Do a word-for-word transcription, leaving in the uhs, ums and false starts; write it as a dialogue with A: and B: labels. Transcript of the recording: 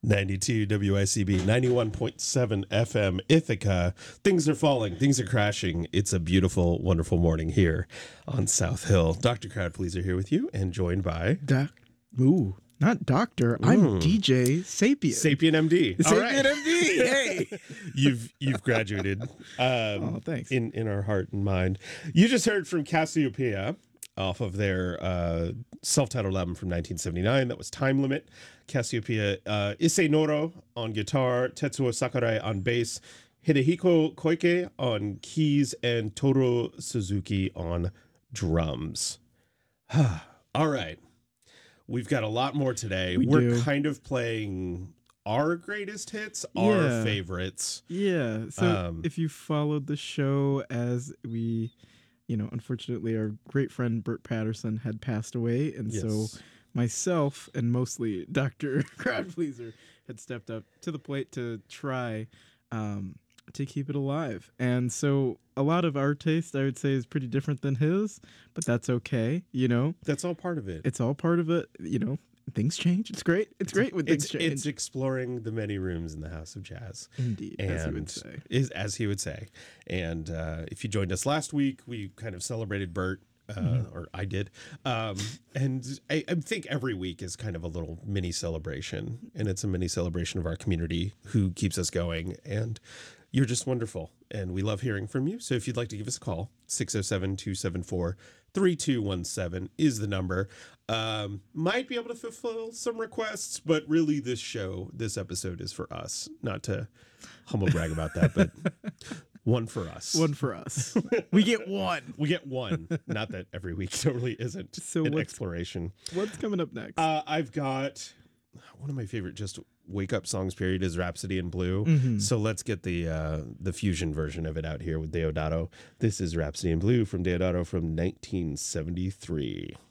A: ninety-two W I C B, ninety-one point seven F M Ithaca. Things are falling. Things are crashing. It's a beautiful, wonderful morning here on South Hill. Doctor Crowd Pleaser here with you and joined by...
B: Doc, ooh, not doctor. I'm
A: Mm.
B: D J Sapien.
A: Sapien M D. All
B: Sapien
A: right.
B: M D. Hey.
A: You've you've graduated. Um,
B: Oh, thanks.
A: In, in our heart and mind. You just heard from Cassiopeia off of their uh, self-titled album from nineteen seventy-nine. That was Time Limit. Cassiopeia, uh, Issei Noro on guitar, Tetsuo Sakurai on bass, Hidehiko Koike on keys, and Toru Suzuki on drums. All right. We've got a lot more today.
B: We
A: We're
B: do.
A: kind of playing our greatest hits, our
B: Yeah.
A: favorites.
B: Yeah. So
A: Um,
B: if you followed the show as we, you know, unfortunately, our great friend Bert Patterson had passed away. And so
A: Yes.
B: myself and mostly Doctor Crowd Pleaser had stepped up to the plate to try um, to keep it alive. And so a lot of our taste, I would say, is pretty different than his, but that's okay. You know,
A: That's all part of it.
B: it's all part of it. You know, things change. It's great. It's, great when things
A: It's,
B: change.
A: it's exploring the many rooms in the House of Jazz.
B: Indeed, as you would
A: And
B: say.
A: is as he would say. And uh, if you joined us last week, we kind of celebrated Bert, uh,
B: Mm-hmm.
A: or I did. Um, and I, I think every week is kind of a little mini celebration, and it's a mini celebration of our community who keeps us going. And you're just wonderful, and we love hearing from you. So if you'd like to give us a call, six oh seven, two seven four, three two one seven is the number. Um, might be able to fulfill some requests, but really this show, this episode is for us. Not to humble brag about that, but one for us.
B: One for us. We get one.
A: We get one. Not that every week totally isn't
B: So
A: an
B: what's-
A: exploration.
B: What's coming up next?
A: Uh, I've got one of my favorite just wake up songs period is Rhapsody in Blue.
B: Mhm.
A: So let's get the uh, the fusion version of it out here with Deodato. This is Rhapsody in Blue from Deodato from nineteen seventy-three.